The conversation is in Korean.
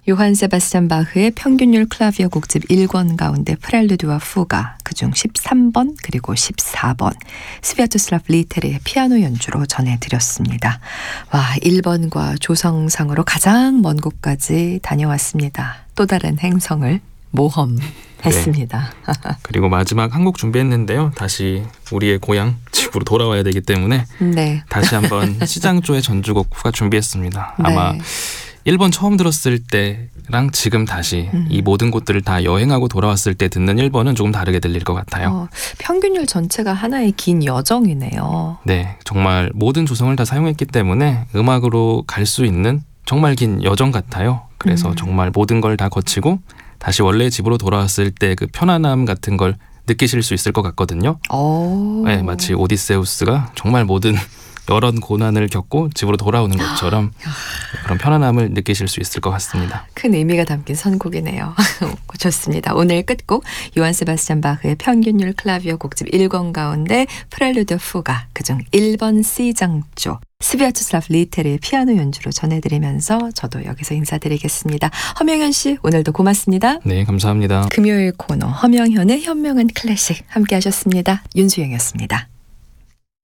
요한 세바스찬 바흐의 평균율 클라비어 곡집 1권 가운데 프렐루드와 푸가, 그중 13번 그리고 14번 스비아토슬라프 리테르의 피아노 연주로 전해드렸습니다. 와, 1번과 조성상으로 가장 먼 곳까지 다녀왔습니다. 또 다른 행성을 모험했습니다. 네. 그리고 마지막 한 곡 준비했는데요. 다시 우리의 고향 집으로 돌아와야 되기 때문에 네. 다시 한번 시장조의 전주곡 후가 준비했습니다. 네. 아마 1번 처음 들었을 때랑 지금 다시 이 모든 곳들을 다 여행하고 돌아왔을 때 듣는 1번은 조금 다르게 들릴 것 같아요. 평균율 전체가 하나의 긴 여정이네요. 네, 정말 모든 조성을 다 사용했기 때문에 음악으로 갈 수 있는 정말 긴 여정 같아요. 그래서 정말 모든 걸 다 거치고 다시 원래 집으로 돌아왔을 때 그 편안함 같은 걸 느끼실 수 있을 것 같거든요. 네, 마치 오디세우스가 정말 모든 여러 고난을 겪고 집으로 돌아오는 것처럼 그런 편안함을 느끼실 수 있을 것 같습니다. 큰 의미가 담긴 선곡이네요. 좋습니다. 오늘 끝곡 요한 세바스찬 바흐의 평균율 클라비어 곡집 1권 가운데 프렐루드 푸가, 그중 1번 C장조 스비아토슬라프 리테르의 피아노 연주로 전해드리면서 저도 여기서 인사드리겠습니다. 허명현 씨, 오늘도 고맙습니다. 네, 감사합니다. 금요일 코너 허명현의 현명한 클래식 함께 하셨습니다. 윤수영이었습니다.